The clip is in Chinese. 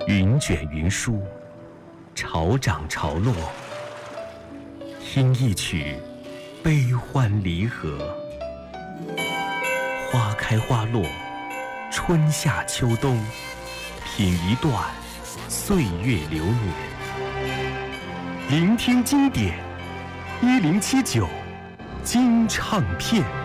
云卷云舒，潮涨潮落。听一曲悲欢离合，花开花落，春夏秋冬，品一段岁月流年。聆听经典，1079金唱片。